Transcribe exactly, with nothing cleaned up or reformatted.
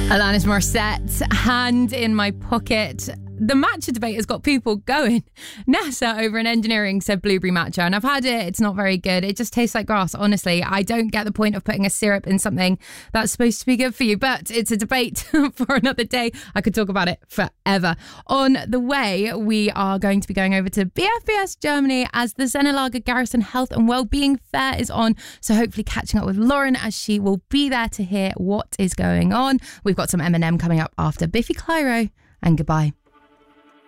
Alanis Morissette, Hand in My Pocket. The matcha debate has got people going. Nessa over in engineering said blueberry matcha, and I've had it. It's not very good. It just tastes like grass. Honestly, I don't get the point of putting a syrup in something that's supposed to be good for you, but it's a debate for another day. I could talk about it forever. On the way, we are going to be going over to B F B S Germany as the Zenelager Garrison Health and Wellbeing Fair is on. So hopefully catching up with Lauren as she will be there to hear what is going on. We've got some Eminem coming up after Biffy Clyro, and goodbye.